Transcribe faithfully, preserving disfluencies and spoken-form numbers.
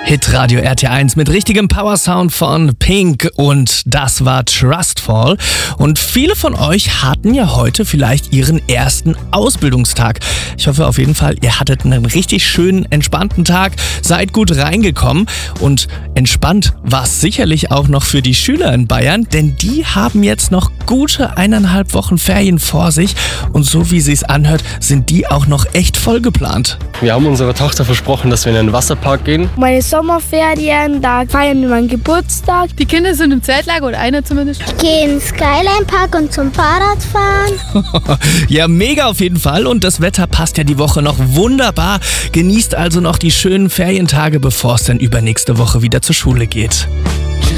Hitradio R T eins mit richtigem Powersound von Pink und das war Trustfall. Und viele von euch hatten ja heute vielleicht ihren ersten Ausbildungstag. Ich hoffe auf jeden Fall, ihr hattet einen richtig schönen, entspannten Tag, seid gut reingekommen und entspannt war es sicherlich auch noch für die Schüler in Bayern, denn die haben jetzt noch gute eineinhalb Wochen Ferien vor sich und so wie es sich anhört, sind die auch noch echt voll geplant. Wir haben unserer Tochter versprochen, dass wir in einen Wasserpark gehen. Meine Sommerferien, da feiern wir meinen Geburtstag. Die Kinder sind im Zeltlager oder einer zumindest. Ich gehe in den Skyline Park und zum Fahrradfahren. Ja, mega auf jeden Fall und das Wetter passt ja die Woche noch wunderbar. Genießt also noch die schönen Ferientage, bevor es dann übernächste Woche wieder zur Schule geht.